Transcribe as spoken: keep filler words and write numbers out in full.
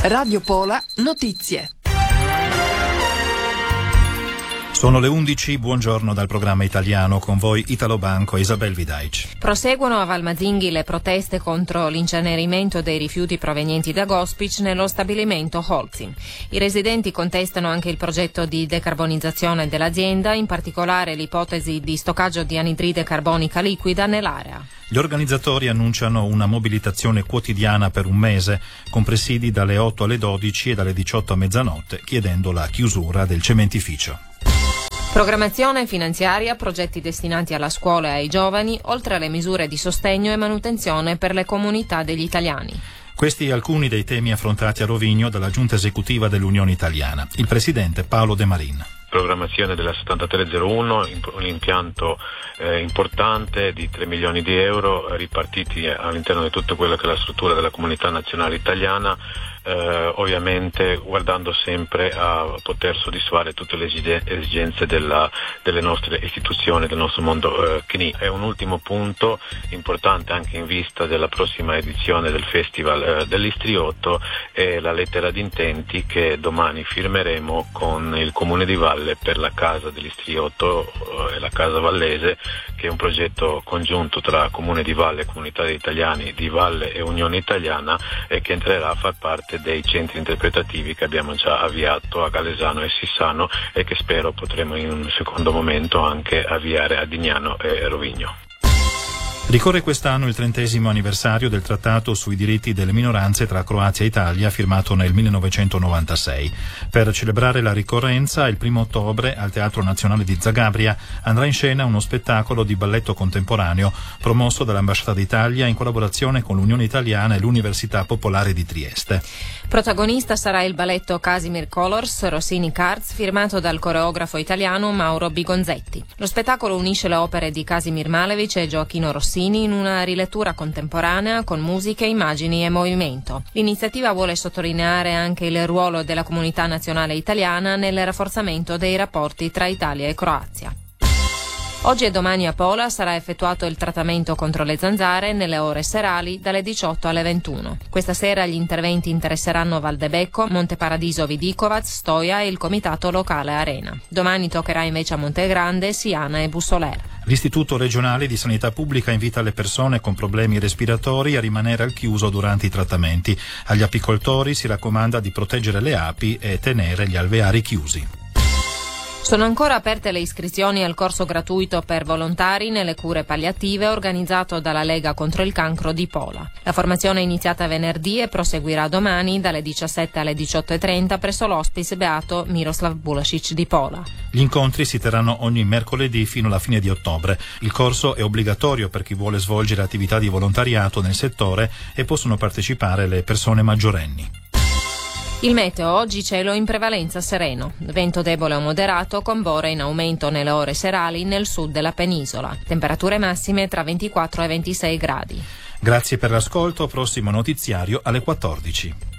Radio Pola Notizie. Sono le undici, buongiorno dal programma italiano, con voi Italo Banco e Isabel Vidaic. Proseguono a Valmazzinghi le proteste contro l'incenerimento dei rifiuti provenienti da Gospic nello stabilimento Holcim. I residenti contestano anche il progetto di decarbonizzazione dell'azienda, in particolare l'ipotesi di stoccaggio di anidride carbonica liquida nell'area. Gli organizzatori annunciano una mobilitazione quotidiana per un mese, con presidi dalle otto alle dodici e dalle diciotto a mezzanotte, chiedendo la chiusura del cementificio. Programmazione finanziaria, progetti destinati alla scuola e ai giovani, oltre alle misure di sostegno e manutenzione per le comunità degli italiani. Questi alcuni dei temi affrontati a Rovigno dalla giunta esecutiva dell'Unione Italiana. Il presidente Paolo De Marin. Programmazione della settantatré zero uno, un impianto eh, importante di tre milioni di euro ripartiti all'interno di tutta quella che è la struttura della comunità nazionale italiana, eh, ovviamente guardando sempre a poter soddisfare tutte le esigenze della, delle nostre istituzioni, del nostro mondo eh, C N I. È un ultimo punto importante anche in vista della prossima edizione del Festival eh, dell'Istriotto, e la lettera di intenti che domani firmeremo con il Comune di Valle per la Casa dell'Istriotto e la Casa Vallese, che è un progetto congiunto tra Comune di Valle e Comunità degli Italiani di Valle e Unione Italiana, e che entrerà a far parte dei centri interpretativi che abbiamo già avviato a Galesano e Sissano e che spero potremo in un secondo momento anche avviare a Dignano e Rovigno. Ricorre quest'anno il trentesimo anniversario del trattato sui diritti delle minoranze tra Croazia e Italia, firmato nel millenovecentonovantasei. Per celebrare la ricorrenza, il primo ottobre al Teatro Nazionale di Zagabria andrà in scena uno spettacolo di balletto contemporaneo promosso dall'Ambasciata d'Italia in collaborazione con l'Unione Italiana e l'Università Popolare di Trieste. Protagonista sarà il balletto Casimir Colors Rossini Cards, firmato dal coreografo italiano Mauro Bigonzetti. Lo spettacolo unisce le opere di Casimir Malevich e Gioachino Rossini in una rilettura contemporanea con musiche, immagini e movimento. L'iniziativa vuole sottolineare anche il ruolo della comunità nazionale italiana nel rafforzamento dei rapporti tra Italia e Croazia. Oggi e domani a Pola sarà effettuato il trattamento contro le zanzare nelle ore serali dalle diciotto alle ventuno. Questa sera gli interventi interesseranno Valdebecco, Monteparadiso Vidicovac, Stoia e il comitato locale Arena. Domani toccherà invece a Montegrande, Siana e Bussoler. L'Istituto regionale di sanità pubblica invita le persone con problemi respiratori a rimanere al chiuso durante i trattamenti. Agli apicoltori si raccomanda di proteggere le api e tenere gli alveari chiusi. Sono ancora aperte le iscrizioni al corso gratuito per volontari nelle cure palliative organizzato dalla Lega contro il cancro di Pola. La formazione è iniziata venerdì e proseguirà domani dalle diciassette alle diciotto e trenta presso l'hospice beato Miroslav Bulašić di Pola. Gli incontri si terranno ogni mercoledì fino alla fine di ottobre. Il corso è obbligatorio per chi vuole svolgere attività di volontariato nel settore e possono partecipare le persone maggiorenni. Il meteo: oggi cielo in prevalenza sereno, vento debole o moderato con bore in aumento nelle ore serali nel sud della penisola, temperature massime tra ventiquattro e ventisei gradi. Grazie per l'ascolto, prossimo notiziario alle quattordici.